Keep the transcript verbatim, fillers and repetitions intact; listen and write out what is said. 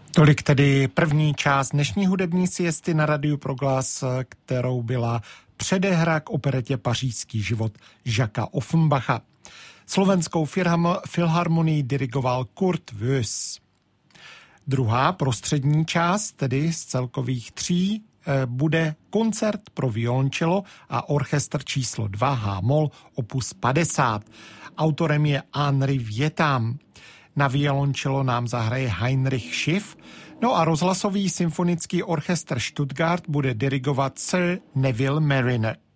Tolik tedy první část dnešní hudební siesty na Radiu Proglas, kterou byla předehra k operetě Pařížský život Jacquesa Offenbacha. Slovenskou filharmonii dirigoval Kurt Woes. Druhá prostřední část, tedy z celkových tří, bude koncert pro violončelo a orchestr číslo dva H-moll opus padesát. Autorem je Henri Vietam. Na violončelo nám zahraje Heinrich Schiff, no a rozhlasový symfonický orchestr Stuttgart bude dirigovat Sir Neville Marriner.